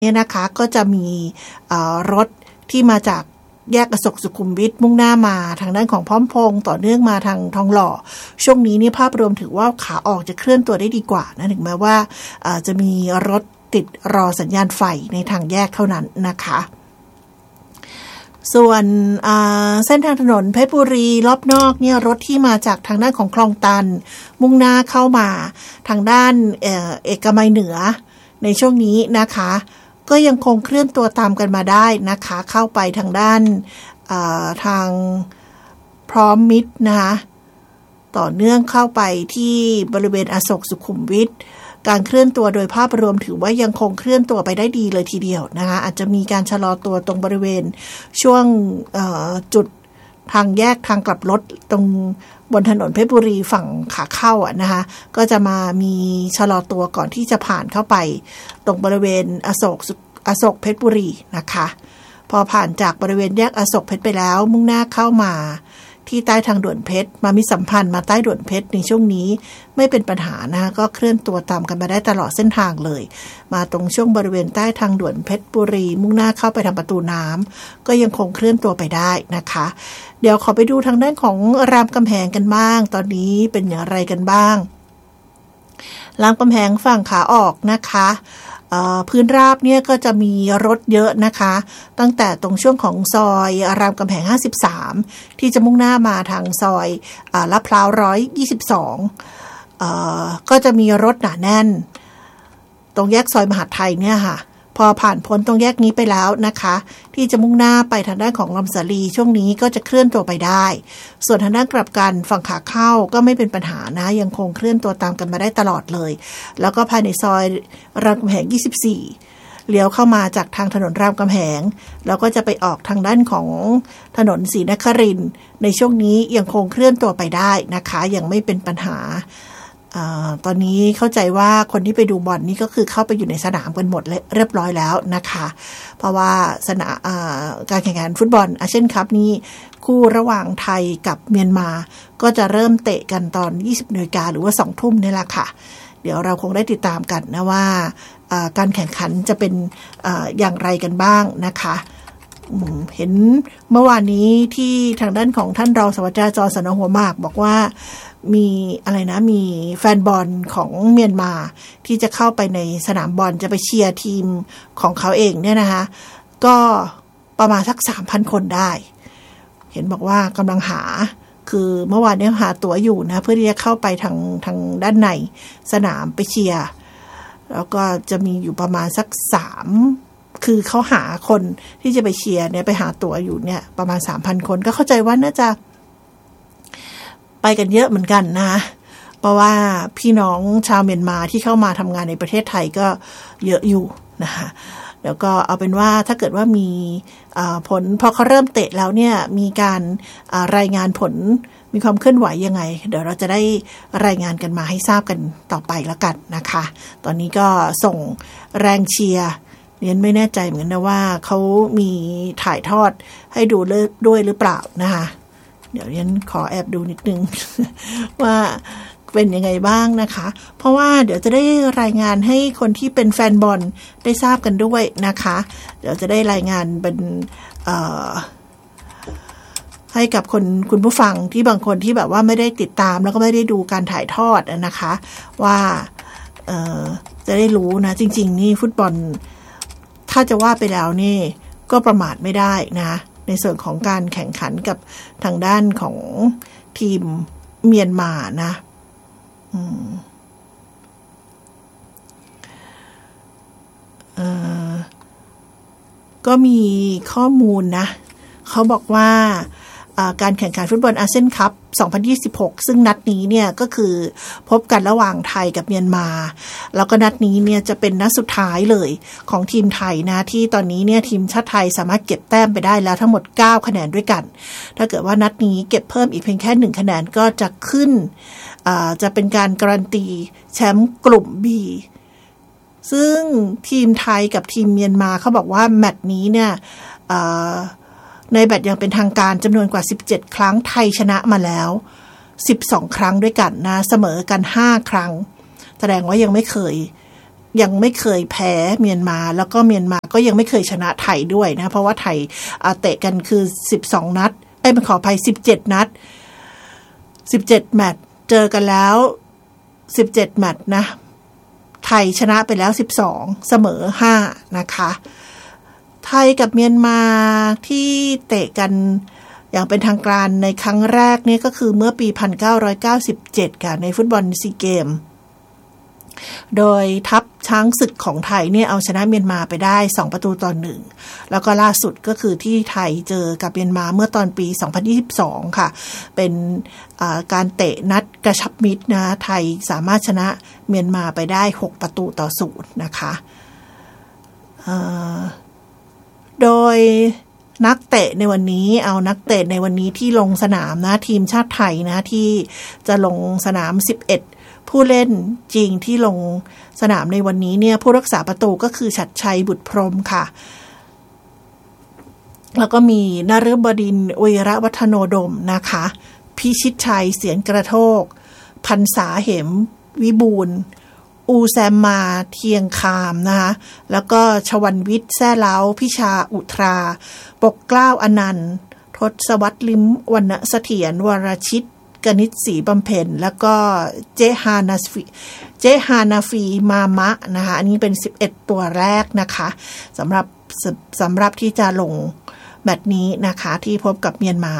เนี่ยนะคะก็จะมีรถที่มาจากแยกอโศกสุขุมวิทมุ่งหน้ามาทางด้านของพร้อมพงษ์ต่อเนื่องมาทางทองหล่อช่วงนี้นี่ภาพรวมถือว่าขาออกจะเคลื่อนตัวได้ดีกว่านะถึงแม้ว่าจะมีรถติดรอสัญญาณไฟในทางแยกเท่านั้นนะคะส่วนเส้นทางถนนเพชรบุรีรอบนอกเนี่ยรถที่มาจากทางด้านของคลองตันมุ่งหน้าเข้ามาทางด้านเอกมัยเหนือในช่วงนี้นะคะก็ยังคงเคลื่อนตัวตามกันมาได้นะคะเข้าไปทางด้านทางพร้อมมิตรนะคะต่อเนื่องเข้าไปที่บริเวณอโศกสุขุมวิทการเคลื่อนตัวโดยภาพรวมถือว่ายังคงเคลื่อนตัวไปได้ดีเลยทีเดียวนะคะอาจจะมีการชะลอตัวตรงบริเวณช่วงจุดทางแยกทางกลับรถตรงบนถนนเพชรบุรีฝั่งขาเข้านะคะก็จะมามีชะลอตัวก่อนที่จะผ่านเข้าไปตรงบริเวณอโศกเพชรบุรีนะคะพอผ่านจากบริเวณแยกอโศกเพชรไปแล้วมุ่งหน้าเข้ามาที่ใต้ทางด่วนเพชรมามิสัมพันธ์มาใต้ด่วนเพชรในช่วงนี้ไม่เป็นปัญหานะคะก็เคลื่อนตัวตามกันมาได้ตลอดเส้นทางเลยมาตรงช่วงบริเวณใต้ทางด่วนเพชรบุรีมุ่งหน้าเข้าไปทางประตูน้ำก็ยังคงเคลื่อนตัวไปได้นะคะเดี๋ยวขอไปดูทางด้านของรามคำแหงกันบ้างตอนนี้เป็นอย่างไรกันบ้างรามคำแหงฝั่งขาออกนะคะพื้นราบเนี่ยก็จะมีรถเยอะนะคะตั้งแต่ตรงช่วงของซอยรามคำแหง53ที่จะมุ่งหน้ามาทางซอยลาดพร้าว122ก็จะมีรถหนาแน่นตรงแยกซอยมหาดไทยเนี่ยค่ะพอผ่านพ้นตรงแยกนี้ไปแล้วนะคะที่จะมุ่งหน้าไปทางด้านของลำสาลีช่วงนี้ก็จะเคลื่อนตัวไปได้ส่วนทางด้านกลับกันฝั่งขาเข้าก็ไม่เป็นปัญหานะยังคงเคลื่อนตัวตามกันมาได้ตลอดเลยแล้วก็ภายในซอยรามคำแหง24เลี้ยวเข้ามาจากทางถนนรามคำแหงแล้วก็จะไปออกทางด้านของถนนศรีนครินทร์ในช่วงนี้ยังคงเคลื่อนตัวไปได้นะคะยังไม่เป็นปัญหาตอนนี้เข้าใจว่าคนที่ไปดูบอลนี่ก็คือเข้าไปอยู่ในสนามกันหมดเรียบร้อยแล้วนะคะเพราะว่าสนามการแข่งขันฟุตบอลอาเซียนคัพนี้คู่ระหว่างไทยกับเมียนมาก็จะเริ่มเตะกันตอน 20:00 นหรือว่า 20:00 นนี่แหละค่ะเดี๋ยวเราคงได้ติดตามกันนะว่าการแข่งขันจะเป็นอย่างไรกันบ้างนะคะเห็นเมื่อวานนี้ที่ทางด้านของท่านรองศาสตราจารย์จร สนหัวหมากบอกว่ามีอะไรนะมีแฟนบอลของเมียนมาที่จะเข้าไปในสนามบอลจะไปเชียร์ทีมของเขาเองเนี่ยนะคะก็ประมาณสัก 3,000 คนได้เห็นบอกว่ากำลังหาคือเมื่อวานนี้หาตั๋วอยู่นะเพื่อที่จะเข้าไปทางด้านในสนามไปเชียร์แล้วก็จะมีอยู่ประมาณสัก3คือเขาหาคนที่จะไปเชียร์เนี่ยไปหาตั๋วอยู่เนี่ยประมาณ 3,000 คนก็เข้าใจว่าน่าจะไปกันเยอะเหมือนกันนะเพราะว่าพี่น้องชาวเมียนมาที่เข้ามาทำงานในประเทศไทยก็เยอะอยู่นะคะแล้วก็เอาเป็นว่าถ้าเกิดว่ามีผลพอเขาเริ่มเตะแล้วเนี่ยมีการรายงานผลมีความเคลื่อนไหวยังไงเดี๋ยวเราจะได้รายงานกันมาให้ทราบกันต่อไปแล้วกันนะคะตอนนี้ก็ส่งแรงเชียร์เรียนไม่แน่ใจเหมือนกันนะว่าเขามีถ่ายทอดให้ดูด้วยหรือเปล่านะคะเดี๋ยวยันขอแอบดูนิดนึง ว่าเป็นยังไงบ้างนะคะเพราะว่าเดี๋ยวจะได้รายงานให้คนที่เป็นแฟนบอลได้ทราบกันด้วยนะคะเดี๋ยวจะได้รายงานเป็นให้กับคุณผู้ฟังที่บางคนที่แบบว่าไม่ได้ติดตามแล้วก็ไม่ได้ดูการถ่ายทอดนะคะว่าจะได้รู้นะจริงๆนี่ฟุตบอลถ้าจะว่าไปแล้วนี่ก็ประมาทไม่ได้นะในส่วนของการแข่งขันกับทางด้านของทีมเมียนมานะก็มีข้อมูลนะเขาบอกว่าการแข่งขันฟุตบอลอาเซียนคัพ2026ซึ่งนัดนี้เนี่ยก็คือพบกันระหว่างไทยกับเมียนมาแล้วก็นัดนี้เนี่ยจะเป็นนัดสุดท้ายเลยของทีมไทยนะที่ตอนนี้เนี่ยทีมชาติไทยสามารถเก็บแต้มไปได้แล้วทั้งหมด9คะแนนด้วยกันถ้าเกิดว่านัดนี้เก็บเพิ่มอีกเพียงแค่1คะแนนก็จะขึ้นจะเป็นการการันตีแชมป์กลุ่ม B ซึ่งทีมไทยกับทีมเมียนมาเขาบอกว่าแมตช์นี้เนี่ยในแบตอย่างเป็นทางการจำนวนกว่า17ครั้งไทยชนะมาแล้ว12ครั้งด้วยกันนะเสมอกัน5ครั้งแสดงว่ายังไม่เคยยังไม่เคยแพ้เมียนมาแล้วก็เมียนมาก็ยังไม่เคยชนะไทยด้วยนะเพราะว่าไทยเตะกันคือ12นัดขออภัย17นัด17แมตช์เจอกันแล้ว17แมตช์นะไทยชนะไปแล้ว12เสมอ5นะคะไทยกับเมียนมาที่เตะกันอย่างเป็นทางการในครั้งแรกนี่ก็คือเมื่อปี1997ค่ะในฟุตบอลซีเกมโดยทัพช้างศึกของไทยเนี่ยเอาชนะเมียนมาไปได้2-1แล้วก็ล่าสุดก็คือที่ไทยเจอกับเมียนมาเมื่อตอนปี2022ค่ะเป็นการเตะนัดกระชับมิตรนะไทยสามารถชนะเมียนมาไปได้6-0นะคะโดยนักเตะในวันนี้เอานักเตะในวันนี้ที่ลงสนามนะทีมชาติไทยนะที่จะลงสนาม11ผู้เล่นจริงที่ลงสนามในวันนี้เนี่ยผู้รักษาประตูก็คือฉัตรชัยบุตรพรหมค่ะแล้วก็มีนฤบดินทร์วีระวัฒโนดมนะคะพิชิตชัยเสียนกระโทกพันษาเหมวิบูลย์อูแซมมาเทียงคามนะคะแล้วก็ชวันวิทย์แซ่เล้าพิชาอุทราปกเกล้าอนันต์ทศวรรษลิ้มวรรณเสถียรวรชิตกนิษฐ์ศรีบำเพ็ญแล้วก็เจฮานาฟีมามะนะคะอันนี้เป็น11ตัวแรกนะคะสำหรับที่จะลงแมตช์นี้นะคะที่พบกับเมียนมา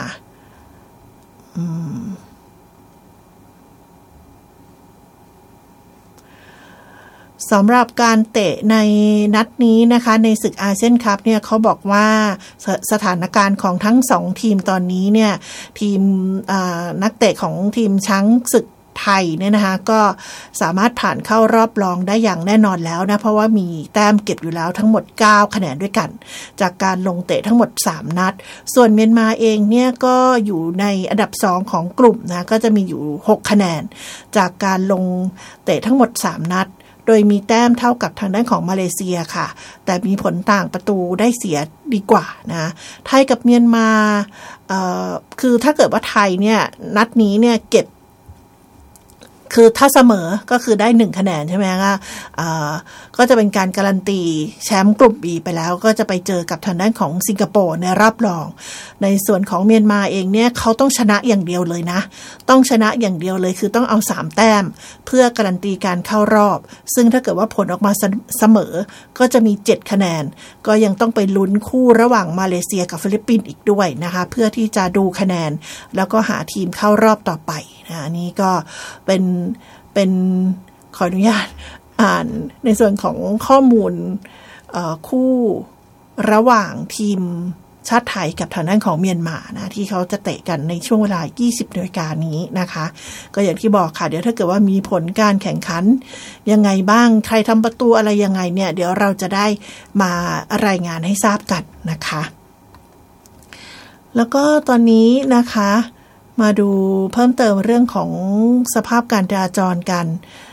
สำหรับการเตะในนัดนี้นะคะในศึกอาเซียนคัพเนี่ยเขาบอกว่าสถานการณ์ของทั้ง2ทีมตอนนี้เนี่ยทีมนักเตะของทีมช้างศึกไทยเนี่ยนะคะก็สามารถผ่านเข้ารอบรองได้อย่างแน่นอนแล้วนะเพราะว่ามีแต้มเก็บอยู่แล้วทั้งหมด9คะแนนด้วยกันจากการลงเตะทั้งหมด3นัดส่วนเมียนมาเองเนี่ยก็อยู่ในอันดับ2ของกลุ่มนะก็จะมีอยู่6คะแนนจากการลงเตะทั้งหมด3นัดโดยมีแต้มเท่ากับทางด้านของมาเลเซียค่ะแต่มีผลต่างประตูได้เสียดีกว่านะไทยกับเมียนมาคือถ้าเกิดว่าไทยเนี่ยนัดนี้เนี่ยเก็บคือถ้าเสมอก็คือได้1คะแนนใช่ไหมคะก็จะเป็นการการันตีแชมป์กลุ่ม B ไปแล้วก็จะไปเจอกับทางด้านของสิงคโปร์ในรอบรองในส่วนของเมียนมาเองเนี่ยเขาต้องชนะอย่างเดียวเลยนะต้องชนะอย่างเดียวเลยคือต้องเอา3แต้มเพื่อการันตีการเข้ารอบซึ่งถ้าเกิดว่าผลออกมาเสมอก็จะมี7คะแนนก็ยังต้องไปลุ้นคู่ระหว่างมาเลเซียกับฟิลิปปินส์อีกด้วยนะคะเพื่อที่จะดูคะแนนแล้วก็หาทีมเข้ารอบต่อไปนะนี่ก็เป็นขออนุญาตอ่านในส่วนของข้อมูลคู่ระหว่างทีมชาติไทยกับทางด้านของเมียนมานะที่เขาจะเตะกันในช่วงเวลา 20 นาฬิกานี้นะคะก็อย่างที่บอกค่ะเดี๋ยวถ้าเกิดว่ามีผลการแข่งขันยังไงบ้างใครทำประตูอะไรยังไงเนี่ยเดี๋ยวเราจะได้มารายงานให้ทราบกันนะคะแล้วก็ตอนนี้นะคะมาดูเพิ่มเติมเรื่องของสภาพการจราจรกัน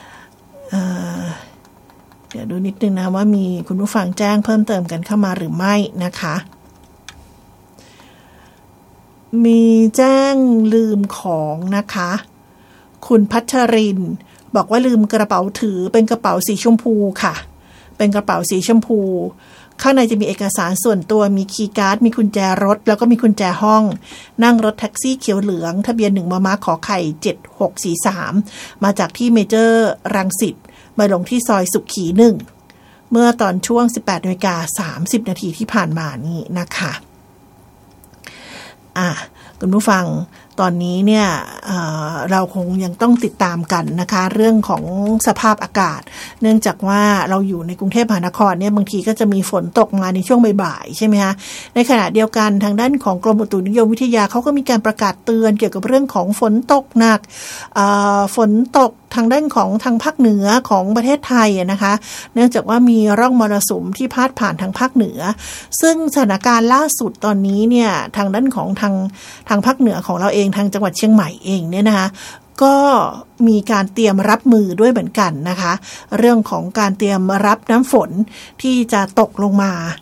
เดี๋ยวดูนิดนึงนะว่ามีคุณผู้ฟังแจ้งเพิ่มเติมกันเข้ามาหรือไม่นะคะมีแจ้งลืมของนะคะคุณพัชรินบอกว่าลืมกระเป๋าถือเป็นกระเป๋าสีชมพูค่ะเป็นกระเป๋าสีชมพูข้างในจะมีเอกสารส่วนตัวมีคีย์การ์ดมีกุญแจรถแล้วก็มีกุญแจห้องนั่งรถแท็กซี่เขียวเหลืองทะเบียน1มม.ขอไข่7643มาจากที่เมเจอร์รังสิตมาลงที่ซอยสุขี1เมื่อตอนช่วง 18:30 นาทีที่ผ่านมานี้นะคะคุณผู้ฟังตอนนี้เนี่ยเราคงยังต้องติดตามกันนะคะเรื่องของสภาพอากาศเนื่องจากว่าเราอยู่ในกรุงเทพมหานครเนี่ยบางทีก็จะมีฝนตกมาในช่วงบ่ายๆใช่ไหมคะในขณะเดียวกันทางด้านของกรมอุตุนิยมวิทยาเขาก็มีการประกาศเตือนเกี่ยวกับเรื่องของฝนตกหนักฝนตกทางด้านของทางภาคเหนือของประเทศไทยนะคะเนื่องจากว่ามีร่องมรสุมที่พาดผ่านทางภาคเหนือซึ่งสถานการณ์ล่าสุดตอนนี้เนี่ยทางด้านของทางภาคเหนือของเราเองทางจังหวัดเชียงใหม่เองเนี่ยนะคะก็มีการเตรียมรับมือด้วยเหมือนกันนะคะเรื่องของการเตรียมรับน้ำฝนที่จะตกลงมา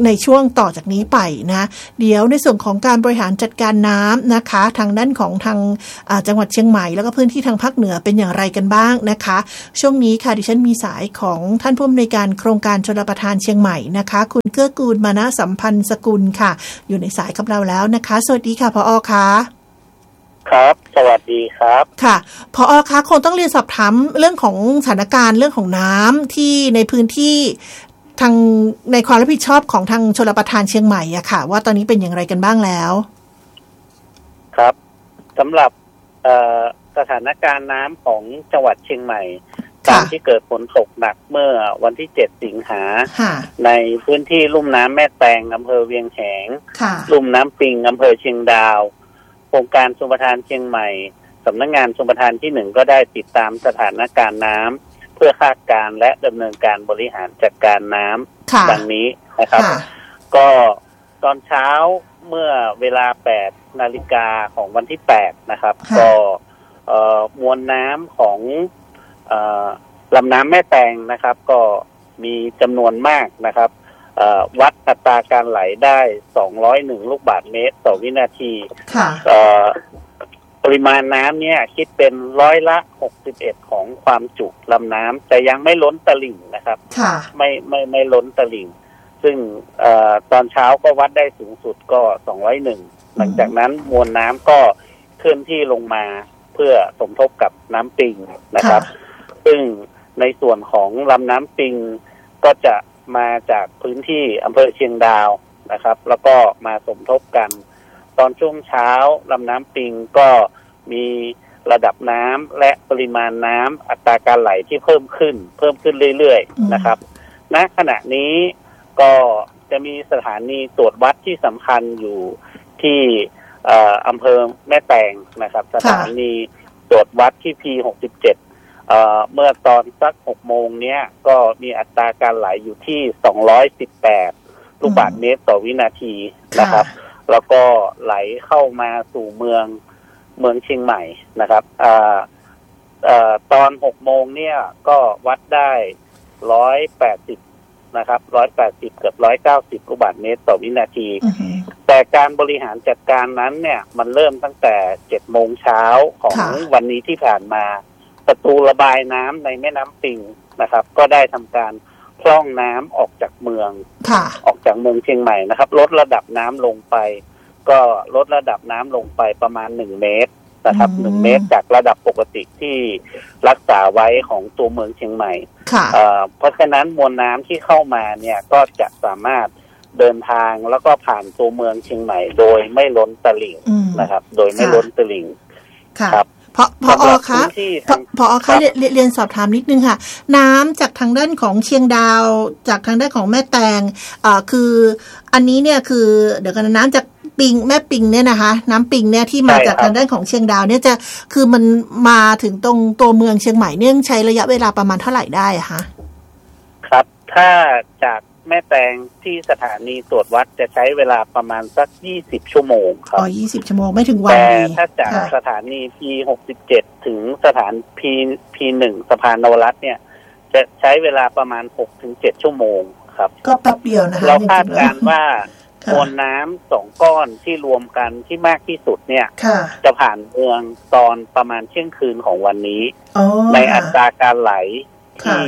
ในช่วงต่อจากนี้ไปนะเดี๋ยวในส่วนของการบริหารจัดการน้ำนะคะทางด้านของทางจังหวัดเชียงใหม่แล้วก็พื้นที่ทางภาคเหนือเป็นอย่างไรกันบ้างนะคะช่วงนี้ค่ะดิฉันมีสายของท่านผู้อำนวยการโครงการชลประทานเชียงใหม่นะคะคุณเกื้อกูลมานะสัมพันธ์สกุลค่ะอยู่ในสายกับเราแล้วนะคะสวัสดีค่ะผอ.คะครับสวัสดีครับค่ะผอ.คะคงต้องเรียนสอบถามเรื่องของสถานการณ์เรื่องของน้ำที่ในพื้นที่ทางในความรับผิดชอบของทางชลประทานเชียงใหม่อะค่ะว่าตอนนี้เป็นอย่างไรกันบ้างแล้วครับสำหรับสถานการณ์น้ำของจังหวัดเชียงใหม่ตามที่เกิดฝนตกหนักเมื่อวันที่7สิงหาในพื้นที่ลุ่มน้ำแม่แตงอำเภอเวียงแหงลุ่มน้ำปิงอำเภอเชียงดาวโครงการชลประทานเชียงใหม่สำนักงานชลประทานที่1ก็ได้ติดตามสถานการณ์น้ำเพื่อคาดการณ์และดำเนินการบริหารจัดการน้ำดังนี้นะครับก็ตอนเช้าเมื่อเวลา 8 นาฬิกาของวันที่8นะครับก็มวลน้ำของลำน้ำแม่แตงนะครับก็มีจำนวนมากนะครับวัดอัตราการไหลได้201ลูกบาศก์เมตรต่อวินาทีปริมาณน้ำเนี่ยคิดเป็น61%ของความจุลำน้ำแต่ยังไม่ล้นตลิ่งนะครับไม่ล้นตลิ่งซึ่งตอนเช้าก็วัดได้สูงสุดก็201หลังจากนั้นมวลน้ำก็เคลื่อนที่ลงมาเพื่อสมทบกับน้ำปิงนะครับซึ่งในส่วนของลำน้ำปิงก็จะมาจากพื้นที่อำเภอเชียงดาวนะครับแล้วก็มาสมทบกันตอนช่วงเช้าลำน้ำปิงก็มีระดับน้ำและปริมาณน้ำอัตราการไหลที่เพิ่มขึ้นเรื่อยๆนะครับณขณะนี้ก็จะมีสถานีตรวจวัดที่สำคัญอยู่ที่อำเภอแม่แตงนะครับสถานีตรวจวัดที่ P67เมื่อตอนสัก 6 โมงเนี้ยก็มีอัตราการไหลอยู่ที่218ลูกบาศก์เมตรต่อวินาทีนะครับแล้วก็ไหลเข้ามาสู่เมืองเชียงใหม่นะครับตอน 6 โมงเนี่ยก็วัดได้180นะครับ180เกือบ190ลูกบาศก์เมตรต่อวินาทีแต่การบริหารจัดการนั้นเนี่ยมันเริ่มตั้งแต่7 โมงเช้าของวันนี้ที่ผ่านมาประตูระบายน้ำในแม่น้ำปิงนะครับก็ได้ทำการพร่องน้ำออกจากเมืองเชียงใหม่นะครับลดระดับน้ำลงไปก็ลดระดับน้ำลงไปประมาณ1 เมตรนะครับ1 เมตรจากระดับปกติที่รักษาไว้ของตัวเมืองเชียงใหม่เพราะฉะนั้นมวลน้ำที่เข้ามาเนี่ยก็จะสามารถเดินทางแล้วก็ผ่านตัวเมืองเชียงใหม่โดยไม่ล้นตลิ่งนะครับโดยไม่ล้นตลิ่งครับพอคะเรียนสอบถามนิดนึงค่ะน้ำจากทางด้านของเชียงดาวจากทางด้านของแม่แตงคืออันนี้เนี่ยคือเดี๋ยวกันน้ำจากปิงแม่ปิงเนี่ยนะคะน้ำปิงเนี่ยที่มาจากทางด้านของเชียงดาวเนี่ยจะคือมันมาถึงตรงตัวเมืองเชียงใหม่เนี่ยใช้ระยะเวลาประมาณเท่าไหร่ได้อะคะครับถ้าจากแม่แตงที่สถานีตรวจวัดจะใช้เวลาประมาณสัก20 ชั่วโมงครับ 20 ชั่วโมงไม่ถึงวันแต่ถ้าจากสถานี P67 ถึงสถาน P1 สะพานนวรัตน์เนี่ยจะใช้เวลาประมาณ 6-7 ชั่วโมงครับก็แป๊บเดียวนะคะเราคาดการณ์ว่ามวลน้ำ2 ก้อนที่รวมกันที่มากที่สุดเนี่ยจะผ่านเมืองตอนประมาณเที่ยงคืนของวันนี้ในอัตราการไหลที่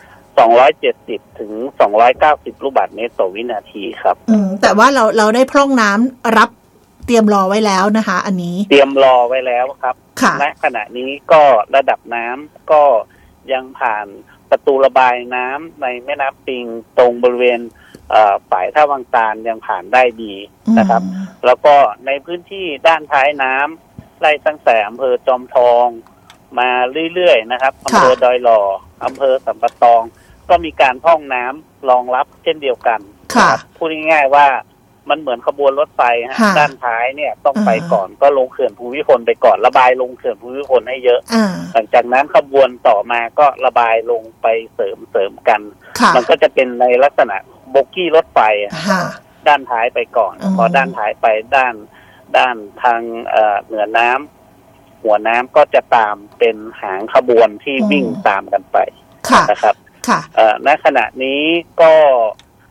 270ถึง290ลูกบาศก์เมตรต่อวินาทีครับแต่ว่าเราได้พร่องน้ำรับเตรียมรอไว้แล้วนะคะอันนี้เตรียมรอไว้แล้วครับณขณะนี้ก็ระดับน้ำก็ยังผ่านประตูระบายน้ำในแม่น้ำปิงตรงบริเวณฝ่ายท่าวังตาลยังผ่านได้ดีนะครับแล้วก็ในพื้นที่ด้านท้ายน้ำไล่ตั้งแต่อำเภอจอมทองมาเรื่อยๆนะครับอำเภอดอยหล่ออำเภอสัมปะตองก็มีการพร่องน้ำรองรับเช่นเดียวกันพูดง่ายๆว่ามันเหมือนขบวนรถไฟฮะด้านท้ายเนี่ยต้องไปก่อนก็ลงเขื่อนภูมิพลไปก่อนระบายลงเขื่อนภูมิพลให้เยอะหลังจากนั้นขบวนต่อมาก็ระบายลงไปเสริมกันมันก็จะเป็นในลักษณะโบกี้รถไฟด้านท้ายไปก่อนพอด้านท้ายไปด้านทางเหนือน้ำหัวน้ำก็จะตามเป็นหางขบวนที่วิ่งตามกันไปนะครับณขณะนี้ก็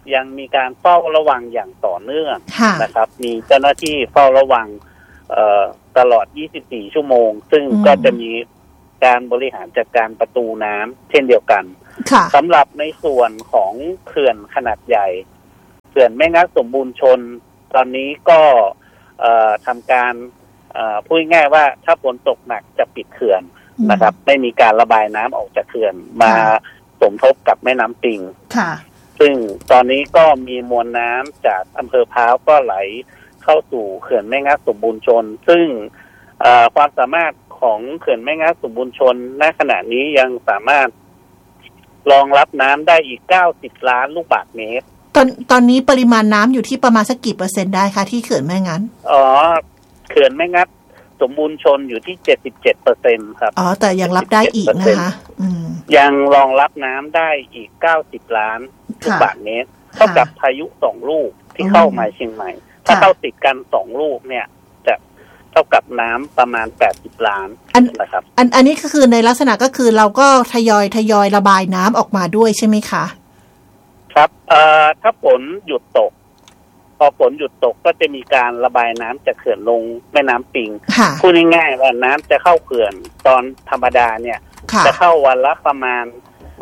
ยังมีการเฝ้าระวังอย่างต่อเนื่องนะครับมีเจ้าหน้าที่เฝ้าระวังตลอด24ชั่วโมงซึ่งก็จะมีการบริหารจัดการประตูน้ำเช่นเดียวกันสำหรับในส่วนของเขื่อนขนาดใหญ่เขื่อนแม่งัดสมบูรณ์ชนตอนนี้ก็ทำการพูดง่ายว่าถ้าฝนตกหนักจะปิดเขื่อนนะครับไม่มีการระบายน้ำออกจากเขื่อนมาสมทบกับแม่น้ำปิงซึ่งตอนนี้ก็มีมวลน้ำจากอำเภอพร้าวก็ไหลเข้าสู่เขื่อนแม่งัดสมบูรณ์ชนซึ่งความสามารถของเขื่อนแม่งัดสมบูรณ์ชนณขณะนี้ยังสามารถรองรับน้ำได้อีก90ล้านลูกบาศก์เมตรตอนนี้ปริมาณน้ำอยู่ที่ประมาณสักกี่เปอร์เซ็นต์ได้คะที่เขื่อนแม่งัดเขื่อนแม่งัดสมบูรณ์ชนอยู่ที่ 77% ครับแต่ยังรับได้อีกนะคะยังรองรับน้ำได้อีก90ล้านลูกบาศก์เมตรเท่ากับพายุ2ลูกที่เข้ามาเชียงใหม่ถ้าเข้าติดกัน2ลูกเนี่ยจะเท่ากับน้ำประมาณ80ล้านนะครับอันนี้ก็คือในลักษณะก็คือเราก็ทยอยระบายน้ำออกมาด้วยใช่ไหมคะครับถ้าฝนหยุดตกพอฝนหยุดตกก็จะมีการระบายน้ำจากเขื่อนลงแม่น้ำปิงพูดง่ายๆว่าน้ำจะเข้าเขื่อนตอนธรรมดาเนี่ยจะเข้าวันละประมาณ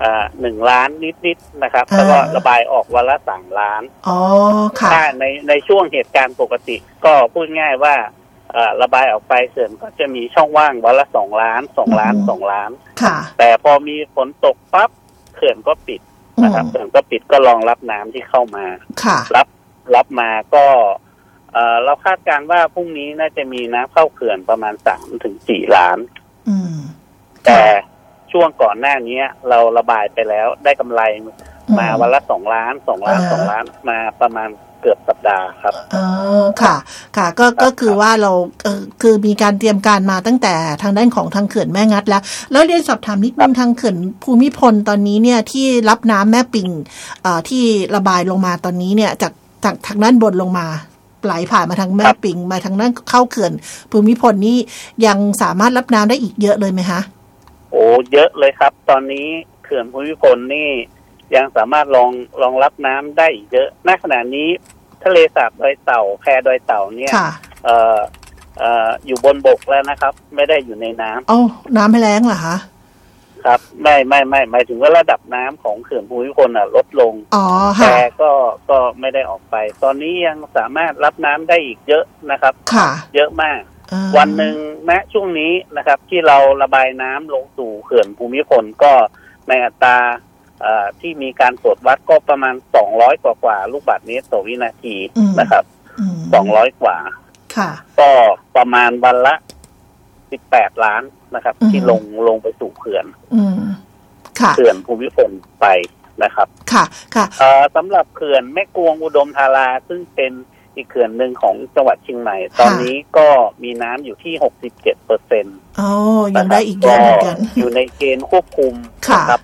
1 ล้านนิดๆนะครับแล้วก็ระบายออกวันละ3 ล้านถ้าในช่วงเหตุการณ์ปกติก็พูดง่ายว่าระบายออกไปเขื่อนก็จะมีช่องว่างวันละ2 ล้าน2 ล้าน2 ล้านแต่พอมีฝนตกปั๊บเขื่อนก็ปิดนะครับเขื่อนก็ปิดก็รองรับน้ำที่เข้ามารับมาก็เราคาดการณ์ว่าพรุ่งนี้น่าจะมีน้ำเข้าเขื่อนประมาณ3-4 ล้านแต่ช่วงก่อนหน้านี้เราระบายไปแล้วได้กำไรมาวันละ2 ล้าน2 ล้าน2 ล้านมาประมาณเกือบสัปดาห์ครับค่ะก็คือว่าเราคือมีการเตรียมการมาตั้งแต่ทางด้านของทางเขื่อนแม่งัดแล้วเรียนสอบถามนิดนึงทางเขื่อนภูมิพลตอนนี้เนี่ยที่รับน้ำแม่ปิงที่ระบายลงมาตอนนี้เนี่ยจากทางด้านบนลงมาไหลผ่านมาทางแม่ปิงมาทางด้านเข้าเขื่อนภูมิพลนี่ยังสามารถรับน้ำได้อีกเยอะเลยไหมคะโอ้เยอะเลยครับตอนนี้เขื่อนภูมิพลนี่ยังสามารถรองรับน้ำได้อีกเยอะณขณะนี้ทะเลสาบดอยเต่าแพดอยเต่าเนี่ยอยู่บนบกแล้วนะครับไม่ได้อยู่ในน้ำน้ำไม่แรงเหรอคะครับไม่หมายถึงว่าระดับน้ำของเขื่อนภูมิพลลดลงแต่ก็ไม่ได้ออกไปตอนนี้ยังสามารถรับน้ำได้อีกเยอะนะครับเยอะมากวันหนึ่งณช่วงนี้นะครับที่เราระบายน้ำลงสู่เขื่อนภูมิพลก็ในอัตราที่มีการตรวจวัดก็ประมาณ200กว่าลูกบาศก์เมตรต่อวินาทีนะครับ200 กว่าก็ประมาณวันละ18 ล้านนะครับที่ลงไปสู่เขื่อนเขื่อนภูมิพลไปนะครับสำหรับเขื่อนแม่กวงอุดมธาราซึ่งเป็นอีกเขื่อนหนึ่งของจังหวัดเชียงใหม่ตอนนี้ก็มีน้ำอยู่ที่ 67% ยังได้อีกเยอะเหมือนกันอยู่ในเกณฑ์ควบคุมครับ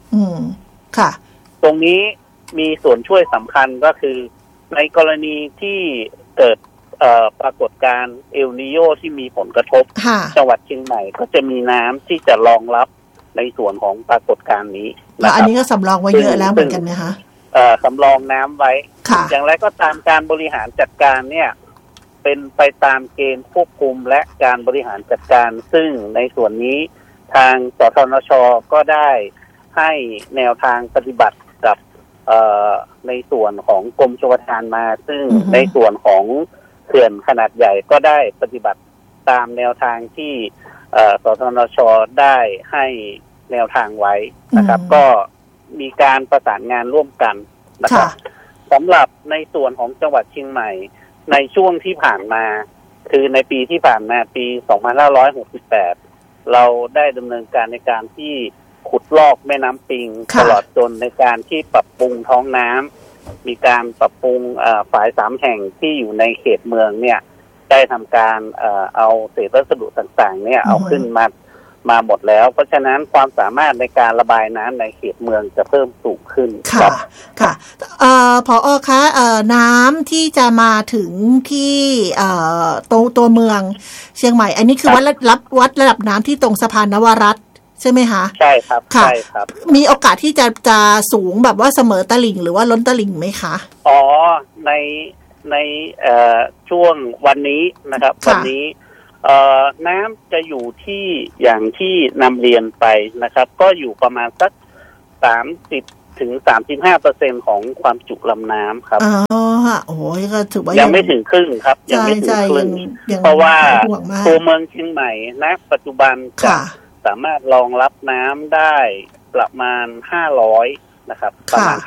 ตรงนี้มีส่วนช่วยสำคัญก็คือในกรณีที่เกิดปรากฏการณ์เอลนีโญที่มีผลกระทบจังหวัดเชียงใหม่ก็จะมีน้ำที่จะรองรับในส่วนของปรากฏการณ์นี้แล้วอันนี้ก็สำรองไว้เยอะแล้วเหมือนกันนะคะสำรองน้ำไว้อย่างไรก็ตามการบริหารจัดการเนี่ยเป็นไปตามเกณฑ์ควบคุมและการบริหารจัดการซึ่งในส่วนนี้ทางสทนช.ก็ได้ให้แนวทางปฏิบัติกับในส่วนของกรมชลประทานมาซึ่งในส่วนของเขื่อนขนาดใหญ่ก็ได้ปฏิบัติตามแนวทางที่สทนช.ได้ให้แนวทางไว้นะครับก็มีการประสานงานร่วมกันนะครับสำหรับในส่วนของจังหวัดเชียงใหม่ในช่วงที่ผ่านมาคือในปีที่ผ่านมาปี2568เราได้ดำเนินการในการที่ขุดลอกแม่น้ำปิงตลอดจนในการที่ปรับปรุงท้องน้ำมีการปรับปรุงฝาย3 แห่งที่อยู่ในเขตเมืองเนี่ยได้ทำการเอาเศษวัสดุต่างๆเนี่ยเอาขึ้นมาหมดแล้วเพราะฉะนั้นความสามารถในการระบายน้ำในเขตเมืองจะเพิ่มสูงขึ้นค่ะผอ.คะน้ำที่จะมาถึงที่ตัวเมืองเชียงใหม่อันนี้คือวัดระดับน้ำที่ตรงสะพานนวรัตน์ใช่ไหมคะใช่ครับใช่ครับมีโอกาสที่จะสูงแบบว่าเสมอตลิ่งหรือว่าล้นตลิ่งไหมคะอ๋อในช่วงวันนี้นะครับวันนี้น้ำจะอยู่ที่อย่างที่นำเรียนไปนะครับก็อยู่ประมาณสัก30 ถึง 35% ของความจุลำน้ำครับอ๋อโอ้ยก็ถือว่ายังไม่ถึงครึ่งครับยังไม่ถึงครึ่งเพราะว่าตัวเมืองเชียงใหม่ณปัจจุบันจะสามารถรองรับน้ำได้ประมาณ500นะครับประมาณ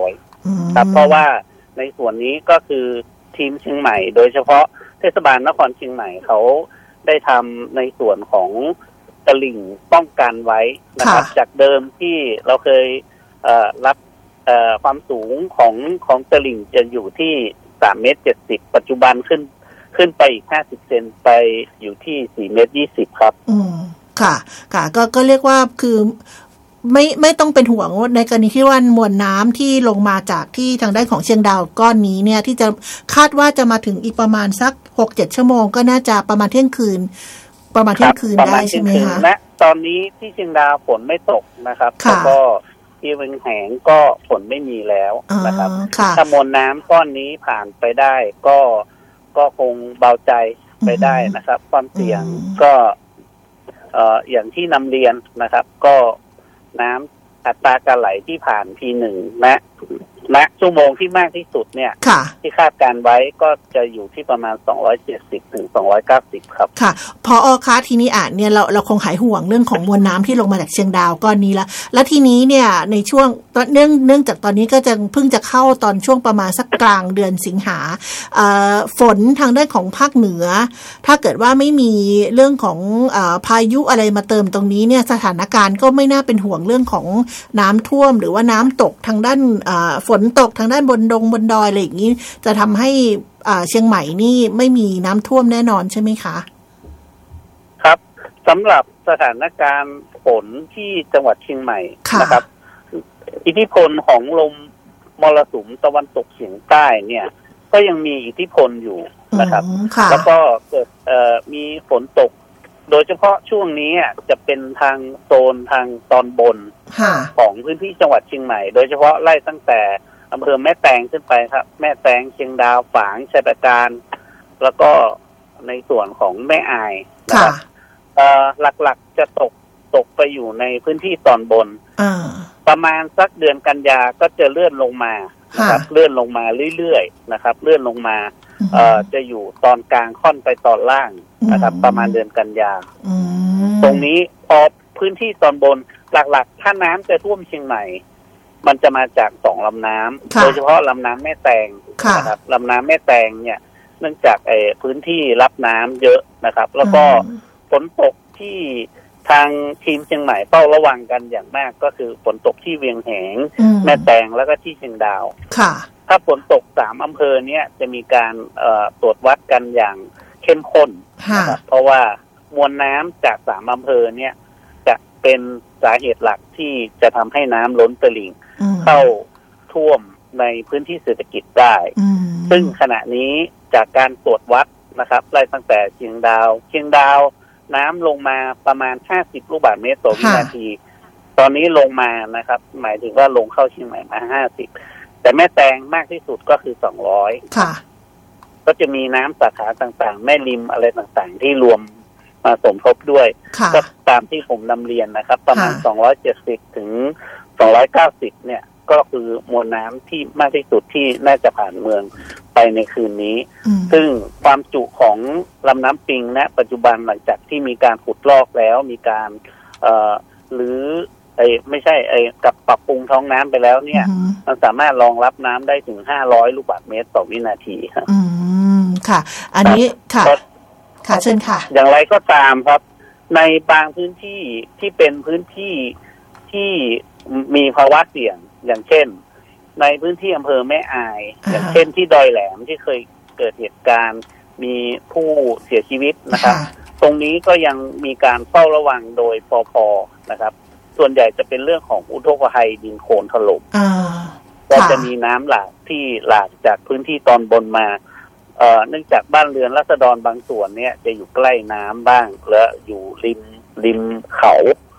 500ครับเพราะว่าในส่วนนี้ก็คือทีมเชียงใหม่โดยเฉพาะเทศบาลนครเชียงใหม่เขาได้ทำในส่วนของตลิ่งป้องกันไว้นะครับจากเดิมที่เราเคยรับความสูงของตลิ่งจะอยู่ที่3.70 เมตรปัจจุบันขึ้นไปอีก50 เซนไปอยู่ที่4.20 เมตรครับค่ะก็เรียกว่าคือไม่ต้องเป็นห่วงในกรณีที่ว่ามวลน้ำที่ลงมาจากที่ทางด้านของเชียงดาวก้อนนี้เนี่ยที่จะคาดว่าจะมาถึงอีกประมาณสัก 6-7 ชั่วโมงก็น่าจะประมาณเที่ยงคืนได้ใช่ไหมคะและตอนนี้ที่เชียงดาวฝนไม่ตกนะครับแล้วก็ที่เวียงแหงก็ฝนไม่มีแล้วนะครับถ้ามวลน้ำก้อนนี้ผ่านไปได้ก็คงเบาใจไปได้นะครับความเสี่ยงก็อย่างที่นำเรียนนะครับก็น้ำอัตราการไหลที่ผ่าน P1 ณชั่วโมงที่มากที่สุดเนี่ยที่คาดการไว้ก็จะอยู่ที่ประมาณ270 ถึง 290ครับค่ะพอคะทีนี้เนี่ยเราคงหายห่วงเรื่องของมวลน้ำที่ลงมาจากเชียงดาวก้อนนี้แล้วทีนี้เนี่ยในช่วงเนื่องจากตอนนี้ก็จะเพิ่งจะเข้าตอนช่วงประมาณสักกลางเดือนสิงหาฝนทางด้านของภาคเหนือถ้าเกิดว่าไม่มีเรื่องของพายุอะไรมาเติมตรงนี้เนี่ยสถานการณ์ก็ไม่น่าเป็นห่วงเรื่องของน้ำท่วมหรือว่าน้ำตกทางด้านฝนตกทางด้านบนดอยอะไรอย่างนี้จะทำให้เชียงใหม่นี่ไม่มีน้ำท่วมแน่นอนใช่ไหมคะครับสำหรับสถานการณ์ฝนที่จังหวัดเชียงใหม่นะครับอิทธิพลของลมมรสุมตะวันตกเฉียงใต้เนี่ยก็ยังมีอิทธิพลอยู่นะครับแล้วก็เกิดมีฝนตกโดยเฉพาะช่วงนี้จะเป็นทางโซนทางตอนบนของพื้นที่จังหวัดเชียงใหม่โดยเฉพาะไล่ตั้งแต่อำเภอแม่แตงขึ้นไปครับแม่แตงเชียงดาวฝางชัยประการแล้วก็ในส่วนของแม่อายนะครับหลักๆจะตกไปอยู่ในพื้นที่ตอนบนประมาณสักเดือนกันยาก็จะเลื่อนลงมานะครับเลื่อนลงมาเรื่อยๆนะครับเลื่อนลงมาจะอยู่ตอนกลางค่อนไปตอนล่างนะครับประมาณเดือนกันยาตรงนี้พอพื้นที่ตอนบนหลักๆถ้าน้ำจะท่วมเชียงใหม่มันจะมาจาก2 ลำน้ำโดยเฉพาะลำน้ำแม่แตงนะครับลำน้ำแม่แตงเนี่ยเนื่องจากพื้นที่รับน้ำเยอะนะครับแล้วก็ฝนตกที่ทางทีมเชียงใหม่เฝ้าระวังกันอย่างมากก็คือฝนตกที่เวียงแหงแม่แตงแล้วก็ที่เชียงดาวถ้าฝนตก3 อำเภอเนี้ยจะมีการตรวจวัดกันอย่างเข้มข้นนะครับเพราะว่ามวลน้ำจาก3 อำเภอเนี้ยจะเป็นสาเหตุหลักที่จะทำให้น้ำล้นตลิ่งเข้าท่วมในพื้นที่เศรษฐกิจได้ซึ่งขณะนี้จากการตรวจวัดนะครับไล่ตั้งแต่เชียงดาวน้ำลงมาประมาณ50 ลูกบาศก์เมตรต่อวินาทีตอนนี้ลงมานะครับหมายถึงว่าลงเข้าเชียงใหม่มา50แต่แม่แตงมากที่สุดก็คือ200ค่ะก็จะมีน้ำสาขาต่างๆแม่ริมอะไรต่างๆที่รวมมาสมทบด้วยก็ตามที่ผมนำเรียนนะครับประมาณ270 ถึง 290เนี่ยก็คือมวลน้ำที่มากที่สุดที่น่าจะผ่านเมืองไปในคืนนี้ซึ่งความจุของลำน้ำปิงณปัจจุบันหลังจากที่มีการขุดลอกแล้วมีการหรือไม่ใช่กับปรับปรุงท้องน้ำไปแล้วเนี่ยมันสามารถรองรับน้ำได้ถึง500 ลูกบาศก์เมตรต่อวินาทีครับค่ะอันนี้ค่ะเชิญค่ะอย่างไรก็ตามครับในบางพื้นที่ที่เป็นพื้นที่ที่มีภาวะเสี่ยงอย่างเช่นในพื้นที่อำเภอแม่อายอย่างเช่นที่ดอยแหลมที่เคยเกิดเหตุการณ์มีผู้เสียชีวิตนะครับตรงนี้ก็ยังมีการเฝ้าระวังโดยปภ.นะครับส่วนใหญ่จะเป็นเรื่องของอุทกภัยดินโคลนถล่มก็จะมีน้ำหลากที่หลากจากพื้นที่ตอนบนมาเนื่องจากบ้านเรือนราษฎรบางส่วนเนี่ยจะอยู่ใกล้น้ำบ้างและอยู่ริมเขา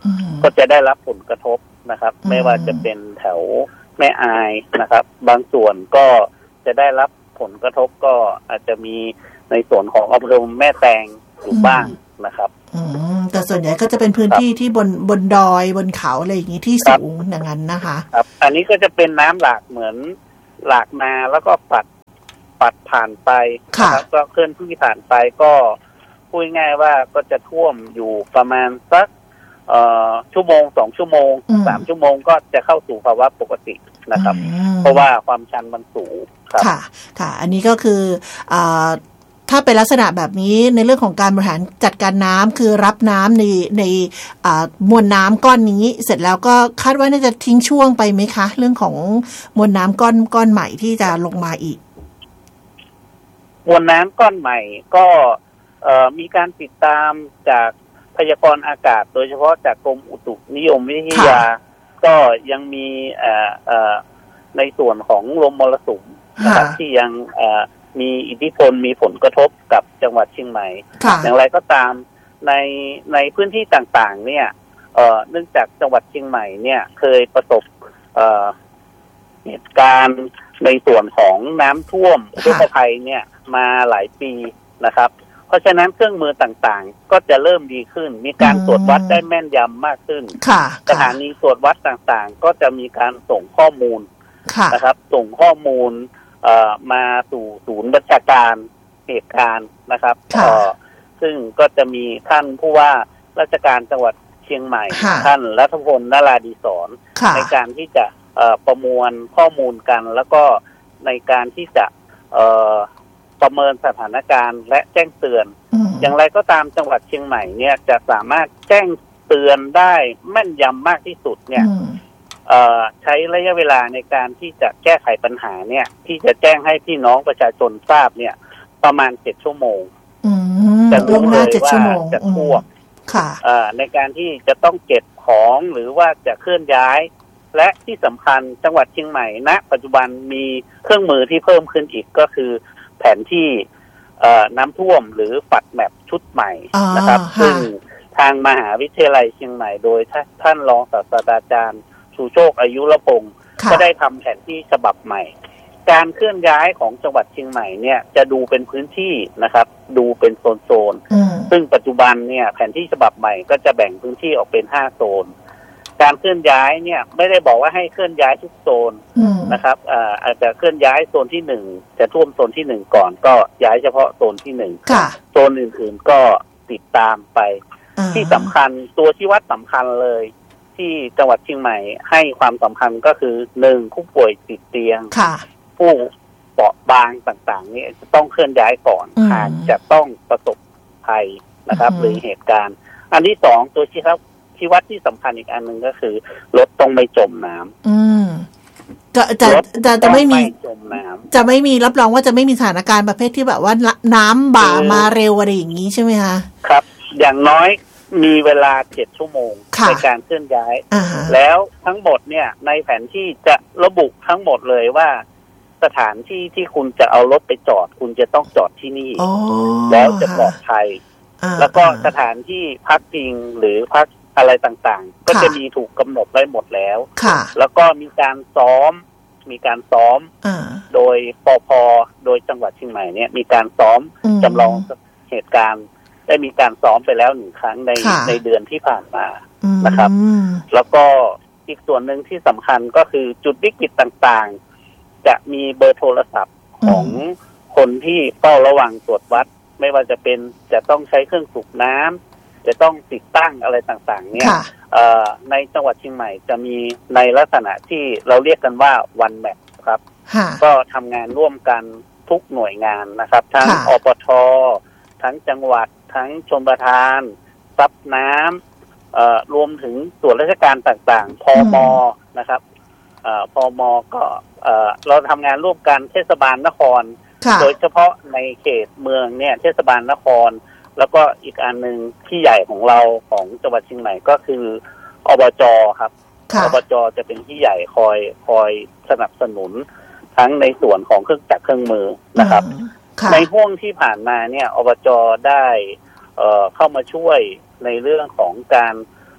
ก็จะได้รับผลกระทบนะครับไม่ว่าจะเป็นแถวแม่อายนะครับบางส่วนก็จะได้รับผลกระทบก็อาจจะมีในส่วนของอำเภอแม่แตงอยู่บ้างนะครับแต่ส่วนใหญ่ก็จะเป็นพื้นที่ที่บนดอยบนเขาอะไรอย่างนี้ที่สูงอย่างนั้นนะคะครับอันนี้ก็จะเป็นน้ำหลากเหมือนหลากมาแล้วก็ปัดผ่านไปนะครับก็เคลื่อนที่ผ่านไปก็พูดง่ายว่าก็จะท่วมอยู่ประมาณสักชั่วโมง2ชั่วโมง3ชั่วโมงก็จะเข้าสู่ภาวะปกตินะครับเพราะว่าความชันมันสูงครับค่ะอันนี้ก็คือถ้าเป็นลักษณะแบบนี้ในเรื่องของการบริหารจัดการน้ำคือรับน้ำในมวลน้ำก้อนนี้เสร็จแล้วก็คาดว่าน่าจะทิ้งช่วงไปไหมคะเรื่องของมวลน้ำก้อนใหม่ที่จะลงมาอีกมวลน้ำก้อนใหม่ก็มีการติดตามจากพยากรณ์อากาศโดยเฉพาะจากกรมอุตุนิยมวิทยาก็ยังมีในส่วนของลมมรสุมนะครับที่ยังมีอิทธิพลมีผลกระทบกับจังหวัดเชียงใหม่อย่างไรก็ตามในพื้นที่ต่างๆเนี่ยเนื่องจากจังหวัดเชียงใหม่เนี่ยเคยประสบเหตุการณ์ในส่วนของน้ำท่วมอุทกภัยเนี่ยมาหลายปีนะครับเพราะฉะนั้นเครื่องมือต่างๆก็จะเริ่มดีขึ้นมีการตรวจวัดได้แม่นยำมากขึ้นสถานีตรวจวัดต่างๆก็จะมีการส่งข้อมูลนะครับส่งข้อมูลมาสู่ศูนย์บัญชาการเหตุการณ์นะครับซึ่งก็จะมีท่านผู้ว่าราชการจังหวัดเชียงใหม่ท่านรัฐพลนราดีศรในการที่จะประมวลข้อมูลกันแล้วก็ในการที่จะประเมินสถานการณ์และแจ้งเตือนอย่างไรก็ตามจังหวัดเชียงใหม่เนี่ยจะสามารถแจ้งเตือนได้แม่นยำมากที่สุดเนี่ยใช้ระยะเวลาในการที่จะแก้ไขปัญหาเนี่ยที่จะแจ้งให้พี่น้องประชาชนทราบเนี่ยประมาณ7ชั่วโมงจะรู้เลยว่าจะท่วมในการที่จะต้องเก็บของหรือว่าจะเคลื่อนย้ายและที่สำคัญจังหวัดเชียงใหม่ณปัจจุบันมีเครื่องมือที่เพิ่มขึ้นอีกก็คือแผนที่น้ำท่วมหรือปัดแมปชุดใหม่นะครับซึ่งทางมหาวิทยาลัยเชียงใหม่โดยท่านรองศาสตราจารย์ชูโชคอายุรพงศ์ก็ได้ทำแผนที่ฉบับใหม่การเคลื่อนย้ายของจังหวัดเชียงใหม่เนี่ยจะดูเป็นพื้นที่นะครับดูเป็นโซนซึ่งปัจจุบันเนี่ยแผนที่ฉบับใหม่ก็จะแบ่งพื้นที่ออกเป็น5โซนการเคลื่อนย้ายเนี่ยไม่ได้บอกว่าให้เคลื่อนย้ายทุกโซนนะครับอาจจะเคลื่อนย้ายโซนที่1จะท่วมโซนที่1ก่อนก็ย้ายเฉพาะโซนที่1โซนอื่นๆก็ติดตามไปที่สำคัญตัวชี้วัดสำคัญเลยที่จังหวัดเชียงใหม่ให้ความสำคัญก็คือ1ผู้ป่วยติดเตียงผู้เปราะบางต่างๆนี่จะต้องเคลื่อนย้ายก่อนหากจะต้องประสบภัยนะครับหรือเหตุการณ์อันที่2ตัวชี้วัดที่สำคัญอีกอันหนึ่งก็คือรถต้องไม่จมน้ำจะไม่มีจมน้ำจะไม่มีรับรองว่าจะไม่มีสถานการณ์ประเภทที่แบบว่าน้ำบ่ามาเร็วอะไรอย่างนี้ใช่ไหมคะครับอย่างน้อยมีเวลา7ชั่วโมงในการเคลื่อนย้ายแล้วทั้งหมดเนี่ยในแผนที่จะระบุทั้งหมดเลยว่าสถานที่ที่คุณจะเอารถไปจอดคุณจะต้องจอดที่นี่แล้วจะปลอดภัยแล้วก็สถานที่พักพิงหรือพักอะไรต่างๆก็จะมีถูกกำหนดไว้หมดแล้วแล้วก็มีการซ้อมโดยปภ.โดยจังหวัดเชียงใหม่เนี่ยมีการซ้อมจำลองเหตุการณ์ได้มีการซ้อมไปแล้ว1ครั้งในเดือนที่ผ่านมานะครับแล้วก็อีกส่วนหนึ่งที่สำคัญก็คือจุดวิกฤตต่างๆจะมีเบอร์โทรศัพท์ของคนที่เฝ้าระวังตรวจวัดไม่ว่าจะเป็นจะต้องใช้เครื่องสูบน้ำจะต้องติดตั้งอะไรต่างๆเนี่ยในจังหวัดเชียงใหม่จะมีในลักษณะที่เราเรียกกันว่าวันแมปครับก็ทำงานร่วมกันทุกหน่วยงานนะครับทั้งอปท.ทั้งจังหวัดทั้งชลประทานซับน้ำรวมถึงส่วนราชการต่างๆพม.นะครับพม.ก็เราทำงานร่วมกันเทศบาลนครโดยเฉพาะในเขตเมืองเนี่ยเทศบาลนครแล้วก็อีกอันนึงที่ใหญ่ของเราของจังหวัดเชียงใหม่ก็คืออบจ.ครับอบจ.จะเป็นที่ใหญ่คอยสนับสนุนทั้งในส่วนของเครื่องจักรเครื่องมือนะครับในห่วงที่ผ่านมาเนี่ยอบจ.ได้เข้ามาช่วยในเรื่องของการ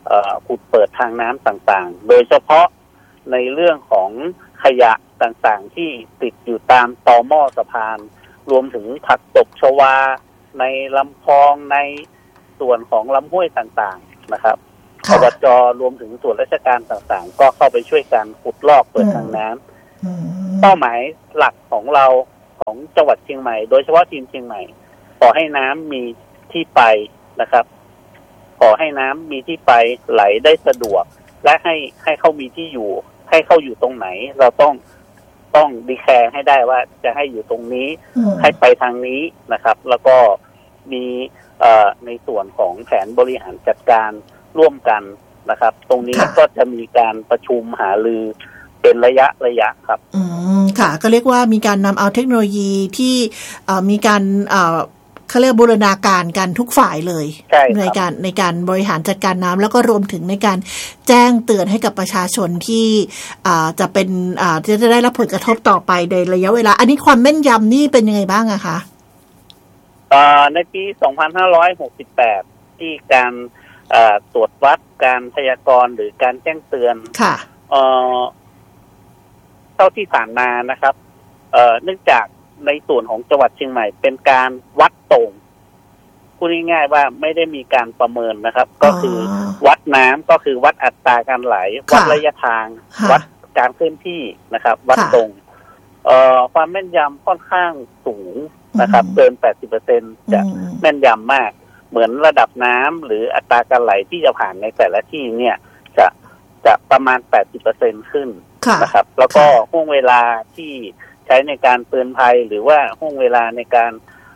ขุดเปิดทางน้ำต่างๆโดยเฉพาะในเรื่องของขยะต่างๆที่ติดอยู่ตามตอหม้อสะพานรวมถึงผักตบชวาในลำคลองในส่วนของลำห้วยต่างๆนะครับอบจ.รวมถึงส่วนราชการต่างๆก็เข้าไปช่วยกันขุดลอกเปิดทางน้ำเป้าหมายหลักของเราของจังหวัดเชียงใหม่โดยเฉพาะทีมเชียงใหม่ขอให้น้ำมีที่ไปนะครับขอให้น้ำมีที่ไปไหลได้สะดวกและให้เขามีที่อยู่ให้เขาอยู่ตรงไหนเราต้องดีแคร์ให้ได้ว่าจะให้อยู่ตรงนี้ให้ไปทางนี้นะครับแล้วก็มีในส่วนของแผนบริหารจัดการร่วมกันนะครับตรงนี้ก็จะมีการประชุมหารือเป็นระยะครับค่ะก็เรียกว่ามีการนำเอาเทคโนโลยีที่มีการเขาเรียกบูรณาการกันทุกฝ่ายเลยในการบริหารจัดการน้ำแล้วก็รวมถึงในการแจ้งเตือนให้กับประชาชนที่จะเป็นจะได้รับผลกระทบต่อไปในระยะเวลาอันนี้ความแม่นยำนี่เป็นยังไงบ้างอะคะในปี 2568 ที่การตรวจวัดการพยากรณ์หรือการแจ้งเตือนค่ะเท่าที่ผ่านมานะครับเนื่องจากในส่วนของจังหวัดเชียงใหม่เป็นการวัดตรงพูดง่ายๆว่าไม่ได้มีการประเมินนะครับก็คือวัดน้ำก็คือวัดอัตราการไหลวัดระยะทางวัดการเคลื่อนที่นะครับวัดตรงความแม่นยำค่อนข้างสูงนะครับเกิน 80% จะแม่นยำมากเหมือนระดับน้ำหรืออัตราการไหลที่จะผ่านในแต่ละที่เนี่ยจะประมาณ 80% ขึ้นนะครับแล้วก็ห่วงเวลาที่ใช้ในการเตือนภัยหรือว่าห่วงเวลาในการ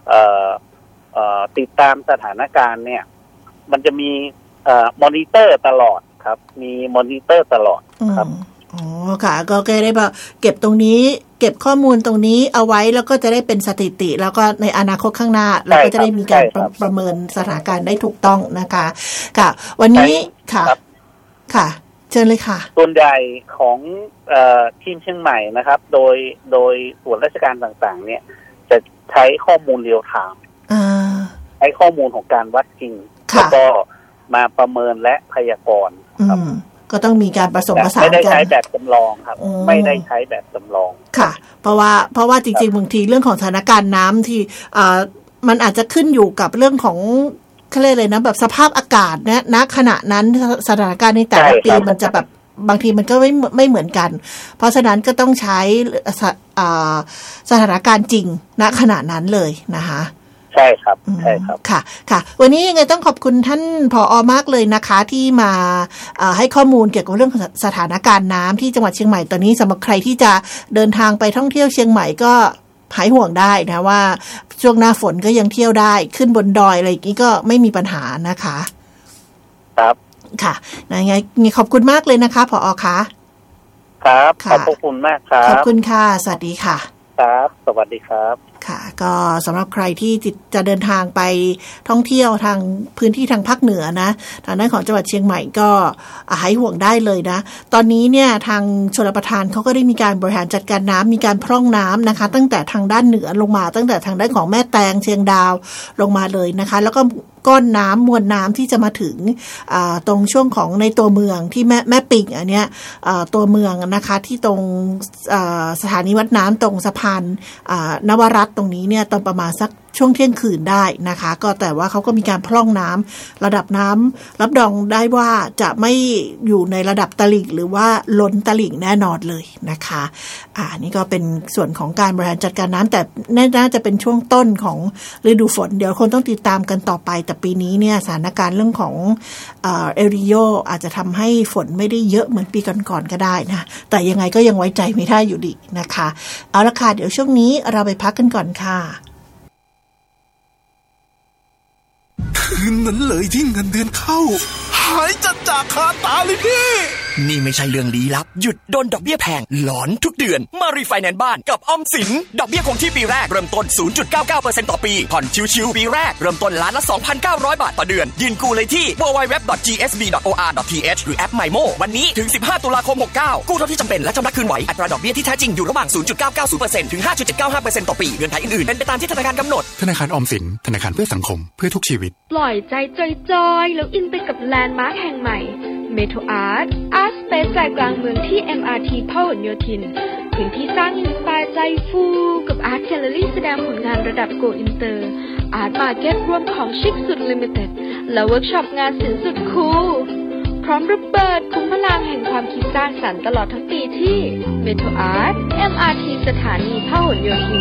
ติดตามสถานการณ์เนี่ยมันจะมีมอนิเตอร์ตลอดครับมีมอนิเตอร์ตลอดครับอ๋อค่ะก็ได้แบบเก็บตรงนี้เก็บข้อมูลตรงนี้เอาไว้แล้วก็จะได้เป็นสถิติแล้วก็ในอนาคตข้างหน้าเราก็จะได้มีการประเมินสถานการณ์ได้ถูกต้องนะคะค่ะวันนี้ค่ะเชิญเลยค่ะส่วนใหญ่ของทีมเชียงใหม่นะครับโดยส่วนราชการต่างๆเนี่ยจะใช้ข้อมูลเรียลไทม์ใช้ข้อมูลของการวัดจริงแล้วก็มาประเมินและพยากรณ์ครับก็ต้องมีการผสมผสานกันไม่ได้ใช้แบบจำลองครับไม่ได้ใช้แบบจำลองค่ะเพราะว่าจริงๆบางทีเรื่องของสถานการณ์น้ำที่มันอาจจะขึ้นอยู่กับเรื่องของเขาเรียกเลยนะแบบสภาพอากาศนะณขณะนั้นสถานการณ์ในแต่ละปีมันจะแบบบางทีมันก็ไม่เหมือนกันเพราะฉะนั้นก็ต้องใช้สถานการณ์จริงณขณะนั้นเลยนะคะใช่ครับใช่ครับค่ะวันนี้ยังไงต้องขอบคุณท่านผอ.มากเลยนะคะที่มาให้ข้อมูลเกี่ยวกับเรื่องสถานการณ์น้ำที่จังหวัดเชียงใหม่ตอนนี้สำหรับใครที่จะเดินทางไปท่องเที่ยวเชียงใหม่ก็หายห่วงได้นะว่าช่วงหน้าฝนก็ยังเที่ยวได้ขึ้นบนดอยอะไรอย่างนี้ก็ไม่มีปัญหานะคะครับค่ะยังไงขอบคุณมากเลยนะคะผอ.คะครับขอบคุณมากครับขอบคุณค่ะสวัสดีค่ะครับสวัสดีครับค่ะก็สำหรับใครที่จะเดินทางไปท่องเที่ยวทางพื้นที่ทางภาคเหนือนะทางด้านของจังหวัดเชียงใหม่ก็หายห่วงได้เลยนะตอนนี้เนี่ยทางชลประทานเขาก็ได้มีการบริหารจัดการน้ำมีการพร่องน้ำนะคะตั้งแต่ทางด้านเหนือลงมาตั้งแต่ทางด้านของแม่แตงเชียงดาวลงมาเลยนะคะแล้วก็ก้อนน้ำมวลน้ำที่จะมาถึงตรงช่วงของในตัวเมืองที่แม่ปิ่งอันเนี้ยตัวเมืองนะคะที่ตรงสถานีวัดน้ำตรงสะพานนวรัตน์ตรงนี้เนี่ยตอนประมาณสักช่วงเที่ยงคืนได้นะคะก็แต่ว่าเขาก็มีการพร่องน้ำระดับน้ำรับรองได้ว่าจะไม่อยู่ในระดับตลิ่งหรือว่าล้นตลิ่งแน่นอนเลยนะคะนี่ก็เป็นส่วนของการบริหารจัดการน้ำแต่น่าจะเป็นช่วงต้นของฤดูฝนเดี๋ยวคนต้องติดตามกันต่อไปแต่ปีนี้เนี่ยสถานการณ์เรื่องของเอลนิโญอาจจะทำให้ฝนไม่ได้เยอะเหมือนปีก่อนๆก็ได้นะแต่ยังไงก็ยังไว้ใจไม่ได้อยู่ดีนะคะเอาละค่ะเดี๋ยวช่วงนี้เราไปพักกันก่อนค่ะคืนนั้นเลยที่เงินเดือนเข้าหายจากคาตาเลยพี่นี่ไม่ใช่เรื่องลี้ลับหยุดโดนดอกเบี้ยแพงหลอนทุกเดือนมารีไฟแนนซ์บ้านกับออมสินดอกเบี้ยคงที่ปีแรกเริ่มต้น 0.99% ต่อปีผ่อนชิวๆปีแรกเริ่มต้นล้านละ 2,900 บาทต่อเดือนยื่นกู้เลยที่ www.gsb.or.th หรือแอป MyMo วันนี้ถึง15ตุลาคม69กู้เท่าที่จำเป็นและชำระคืนไหวอัตราดอกเบี้ยที่แท้จริงอยู่ระหว่าง 0.990% ถึง 5.795% ต่อปีเงื่อนไขอื่นๆเป็นไปตามที่ธนาคารกำหนดธนาคารออมสินธนาคารเพื่อสังคมเพื่อทุกชีวิตปล่อยใจจอยๆแล้วอินไปกับแลนด์มาร์คแห่งใหม่เมโทรอาร์ตสเปซใจกลางเมืองที่ MRT พหลโยธินพื้นที่สร้างอินสไปร์ใจฟูกับอาร์ตแกลเลอรี่แสดงผลงานระดับโกอินเตอร์อาร์ตมาร์เก็ตรวมของชิคสุดลิมิเต็ดและเวิร์กช็อปงานศิลป์สุดคูลพร้อมระเบิดคุ้มพลังแห่งความคิดสร้างสรรค์ตลอดทั้งปีที่เมโทรอาร์ต MRT สถานีพหลโยธิน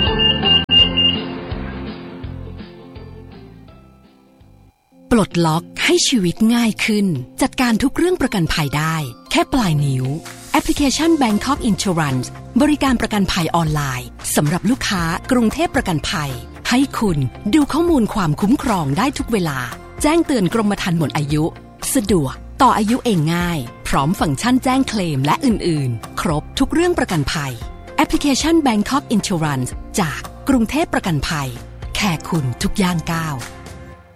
ปลดล็อกให้ชีวิตง่ายขึ้นจัดการทุกเรื่องประกันภัยได้แค่ปลายนิ้วแอปพลิเคชัน Bangkok Insurance บริการประกันภัยออนไลน์สำหรับลูกค้ากรุงเทพประกันภัยให้คุณดูข้อมูลความคุ้มครองได้ทุกเวลาแจ้งเตือนกรมธรรม์หมดอายุสะดวกต่ออายุเองง่ายพร้อมฟังก์ชันแจ้งเคลมและอื่นๆครบทุกเรื่องประกันภัยแอปพลิเคชัน Bangkok Insurance จากกรุงเทพประกันภัยแค่คุณทุกย่างก้าว